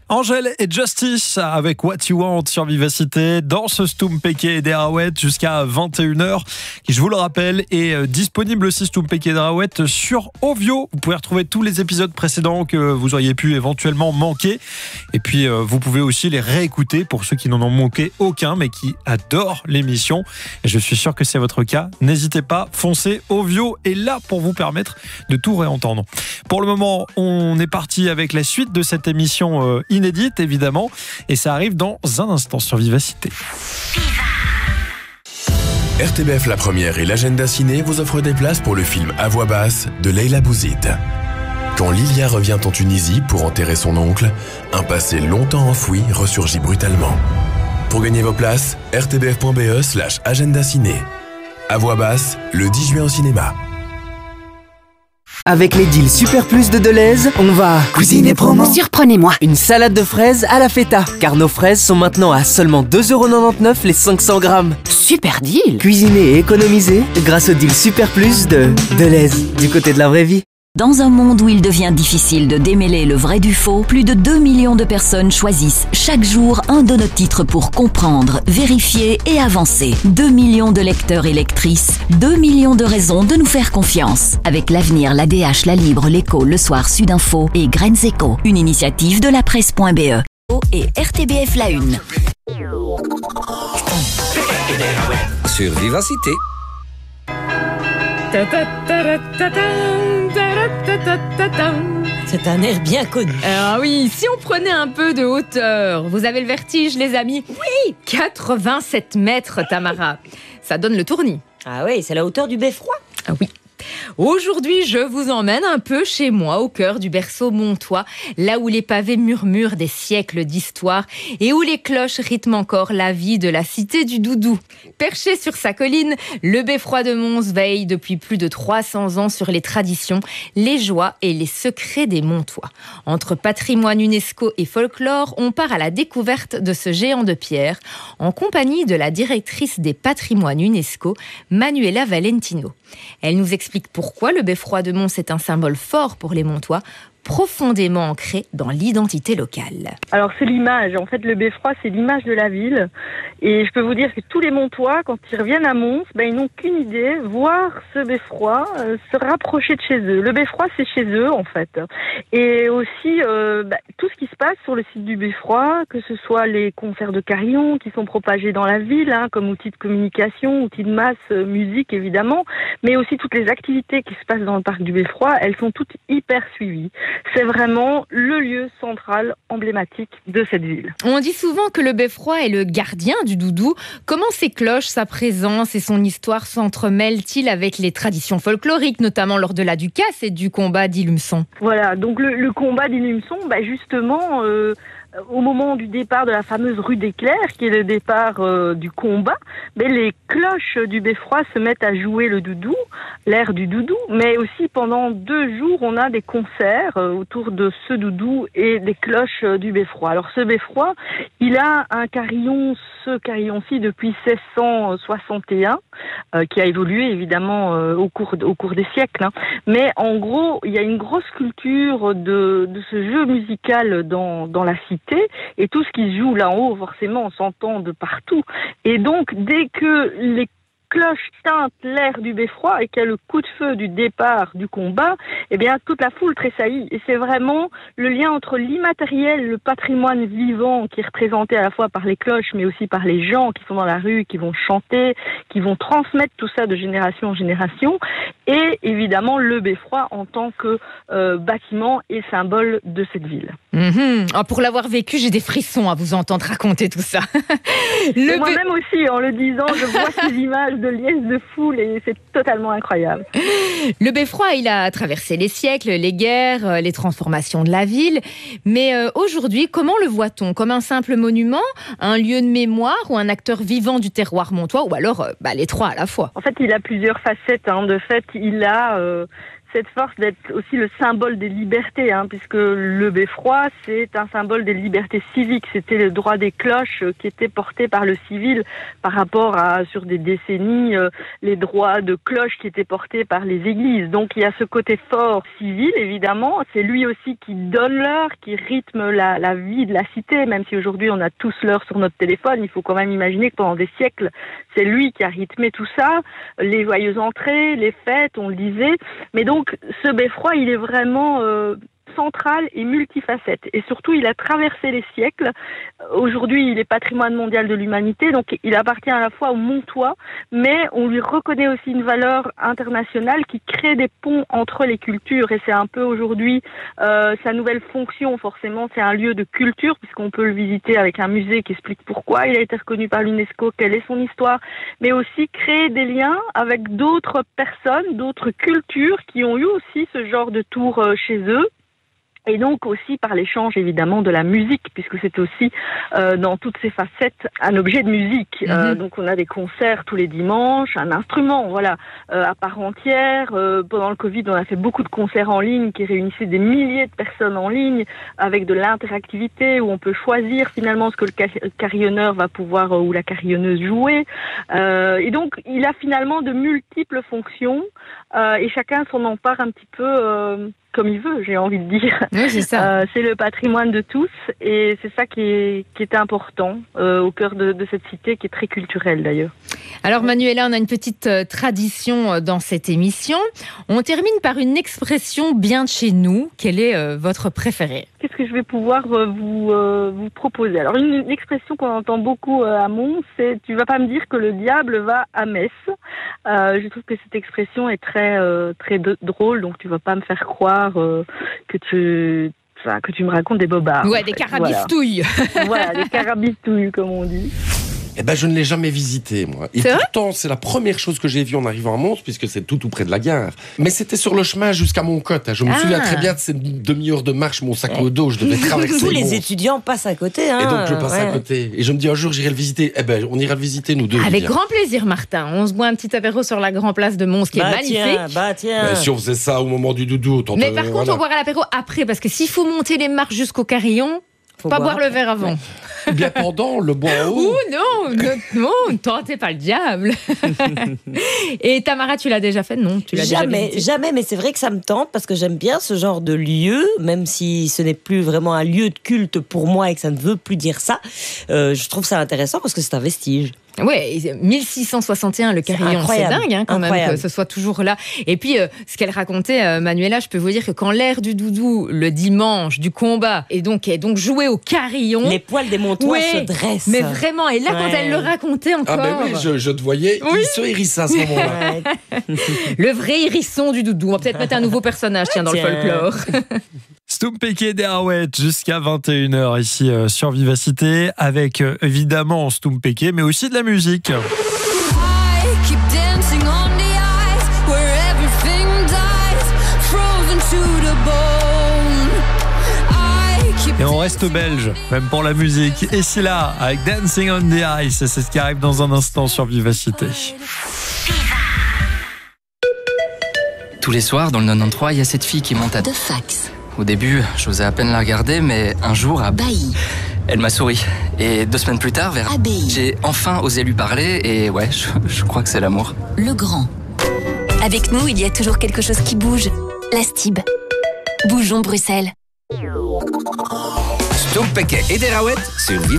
Angèle et Justice avec What You Want sur Vivacité dans ce Stumpeke et Derawet jusqu'à 21h qui, je vous le rappelle, est disponible aussi Stumpeke et Derawet sur Ovio. Vous pouvez retrouver tous les épisodes précédents que vous auriez pu éventuellement manquer et puis vous pouvez aussi les réécouter pour ceux qui n'en ont manqué aucun mais qui adorent l'émission et je suis sûr que c'est votre cas. N'hésitez pas, foncez, Ovio est là pour vous permettre de tout réentendre. Pour le moment, on est parti avec la suite de cette émission inédite évidemment et ça arrive dans un instant sur Vivacité. RTBF La Première et l'Agenda Ciné vous offrent des places pour le film À voix basse de Leila Bouzid. Quand Lilia revient en Tunisie pour enterrer son oncle, un passé longtemps enfoui ressurgit brutalement. Pour gagner vos places, rtbf.be/agenda ciné. À voix basse, le 10 juin au cinéma. Avec les deals Super Plus de Deleuze, on va cuisiner promo. Surprenez-moi. Une salade de fraises à la feta, car nos fraises sont maintenant à seulement 2,99€ les 500 grammes. Super deal. Cuisiner et économiser grâce au deal Super Plus de Deleuze, du côté de la vraie vie. Dans un monde où il devient difficile de démêler le vrai du faux, plus de 2 millions de personnes choisissent chaque jour un de nos titres pour comprendre, vérifier et avancer. 2 millions de lecteurs et lectrices, 2 millions de raisons de nous faire confiance. Avec l'Avenir, l'ADH, La Libre, L'Écho, Le Soir, Sudinfo et Graines Éco, une initiative de la presse.be et RTBF La Une. Sur Vivacité. C'est un air bien connu. Ah oui, si on prenait un peu de hauteur. Vous avez le vertige, les amis? Oui. 87 mètres, Tamara. Ça donne le tournis. Ah oui, c'est la hauteur du beffroi. Ah oui. Aujourd'hui, je vous emmène un peu chez moi, au cœur du berceau montois, là où les pavés murmurent des siècles d'histoire et où les cloches rythment encore la vie de la cité du Doudou. Perché sur sa colline, le beffroi de Mons veille depuis plus de 300 ans sur les traditions, les joies et les secrets des Montois. Entre patrimoine UNESCO et folklore, on part à la découverte de ce géant de pierre, en compagnie de la directrice des patrimoines UNESCO, Manuela Valentino. Elle nous explique pourquoi le beffroi de Mons est un symbole fort pour les Montois, profondément ancré dans l'identité locale. Alors c'est l'image, en fait le beffroi c'est l'image de la ville et je peux vous dire que tous les Montois quand ils reviennent à Mons, ils n'ont qu'une idée, voir ce beffroi se rapprocher de chez eux. Le beffroi c'est chez eux en fait et aussi tout ce qui se passe sur le site du beffroi, que ce soit les concerts de carillon qui sont propagés dans la ville comme outil de communication, outil de masse, musique évidemment, mais aussi toutes les activités qui se passent dans le parc du beffroi, elles sont toutes hyper suivies. C'est vraiment le lieu central emblématique de cette ville. On dit souvent que le beffroi est le gardien du Doudou. Comment ces cloches, sa présence et son histoire s'entremêlent-ils avec les traditions folkloriques, notamment lors de la Ducasse et du combat d'Ilumson? Voilà, donc le combat d'Ilumson, justement... au moment du départ de la fameuse rue des Clercs, qui est le départ du combat, les cloches du beffroi se mettent à jouer le doudou, l'air du doudou, mais aussi pendant 2 jours, on a des concerts autour de ce doudou et des cloches du beffroi. Alors ce beffroi, il a un carillon, ce carillon-ci depuis 1661, qui a évolué évidemment au cours des siècles, mais en gros, il y a une grosse culture de ce jeu musical dans la cité. Et tout ce qui se joue là en haut, forcément, on s'entend de partout. Et donc, dès que les cloche teinte l'air du beffroi et qu'il y a le coup de feu du départ du combat, toute la foule tressaillit. Et c'est vraiment le lien entre l'immatériel, le patrimoine vivant qui est représenté à la fois par les cloches, mais aussi par les gens qui sont dans la rue, qui vont chanter, qui vont transmettre tout ça de génération en génération. Et évidemment, le beffroi en tant que bâtiment et symbole de cette ville. Pour l'avoir vécu, j'ai des frissons à vous entendre raconter tout ça. Moi-même aussi, en le disant, je vois ces images de liesse de foule et c'est totalement incroyable. Le beffroi, il a traversé les siècles, les guerres, les transformations de la ville. Mais aujourd'hui, comment le voit-on? Comme un simple monument, un lieu de mémoire ou un acteur vivant du terroir montois, ou alors les trois à la fois? En fait, il a plusieurs facettes. De fait, il a cette force d'être aussi le symbole des libertés, puisque le beffroi, c'est un symbole des libertés civiques. C'était le droit des cloches qui était porté par le civil par rapport à, sur des décennies, les droits de cloche qui étaient portés par les églises. Donc il y a ce côté fort civil, évidemment. C'est lui aussi qui donne l'heure, qui rythme la vie de la cité, même si aujourd'hui on a tous l'heure sur notre téléphone. Il faut quand même imaginer que pendant des siècles, c'est lui qui a rythmé tout ça, les joyeuses entrées, les fêtes, on le disait. Mais donc, ce beffroi, il est vraiment central et multifacette. Et surtout, il a traversé les siècles. Aujourd'hui, il est patrimoine mondial de l'humanité, donc il appartient à la fois au Montois, mais on lui reconnaît aussi une valeur internationale qui crée des ponts entre les cultures. Et c'est un peu aujourd'hui sa nouvelle fonction, forcément. C'est un lieu de culture, puisqu'on peut le visiter avec un musée qui explique pourquoi il a été reconnu par l'UNESCO, quelle est son histoire, mais aussi créer des liens avec d'autres personnes, d'autres cultures qui ont eu aussi ce genre de tour chez eux. Et donc aussi par l'échange évidemment de la musique, puisque c'est aussi dans toutes ses facettes un objet de musique. Donc on a des concerts tous les dimanches, un instrument à part entière. Pendant le Covid, on a fait beaucoup de concerts en ligne qui réunissaient des milliers de personnes en ligne avec de l'interactivité où on peut choisir finalement ce que le carillonneur va pouvoir ou la carillonneuse jouer. Et donc il a finalement de multiples fonctions et chacun s'en empare un petit peu comme il veut, j'ai envie de dire. Oui, c'est ça. C'est le patrimoine de tous et c'est ça qui est important au cœur de cette cité qui est très culturelle d'ailleurs. Alors Manuela, on a une petite tradition dans cette émission. On termine par une expression bien de chez nous. Quelle est votre préférée ? Qu'est-ce que je vais pouvoir vous proposer ? Alors une expression qu'on entend beaucoup à Mons, c'est « tu vas pas me dire que le diable va à Metz ». Je trouve que cette expression est très drôle, donc tu vas pas me faire croire que tu me racontes des bobards. Ouais, des carabistouilles. Voilà, des carabistouilles, comme on dit. Eh ben, je ne l'ai jamais visité, moi. Et pourtant, c'est la première chose que j'ai vue en arrivant à Mons, puisque c'est tout près de la gare. Mais c'était sur le chemin jusqu'à Moncotte. Je me souviens très bien de cette demi-heure de marche, mon sac au dos, je devais traverser. Tous les étudiants passent à côté. Et donc, je passe à côté. Et je me dis, un jour, j'irai le visiter. Eh ben, on ira le visiter, nous deux. Avec grand plaisir, Martin. On se boit un petit apéro sur la Grand Place de Mons, qui est magnifique. Tiens. Mais si on faisait ça au moment du doudou, autant. Mais par contre, on boira l'apéro après, parce que s'il faut monter les marches jusqu'au carillon, faut pas boire le verre avant. Bien pendant, le bois en haut. Non, tentez pas le diable. Et Tamara, tu l'as déjà fait ? Non, tu l'as jamais, mais c'est vrai que ça me tente parce que j'aime bien ce genre de lieu, même si ce n'est plus vraiment un lieu de culte pour moi et que ça ne veut plus dire ça. Je trouve ça intéressant parce que c'est un vestige. Ouais, 1661, le carillon, c'est dingue quand même que ce soit toujours là. Et puis, ce qu'elle racontait, Manuela, je peux vous dire que quand l'air du doudou, le dimanche du combat, est donc joué au carillon... Les poils des Montois se dressent. Mais vraiment, et là, quand elle le racontait encore... Ah ben oui, je te voyais, il se hérissait à ce moment-là. Le vrai hérisson du doudou. On va peut-être mettre un nouveau personnage dans le folklore. Stump Peké des Arouettes jusqu'à 21h ici sur Vivacité avec évidemment Stump Peké mais aussi de la musique. Et on reste belge, même pour la musique. Et si là, avec Dancing on the Ice, c'est ce qui arrive dans un instant sur Vivacité. Tous les soirs, dans le 93, il y a cette fille qui monte à... De fax. Au début, j'osais à peine la regarder, mais un jour, à Bailly. Elle m'a souri. Et 2 semaines plus tard, vers Abbaye. J'ai enfin osé lui parler et ouais, je crois que c'est l'amour. Le Grand. Avec nous, il y a toujours quelque chose qui bouge. La Stib. Bougeons Bruxelles. Stump Peké et des Arouettes sur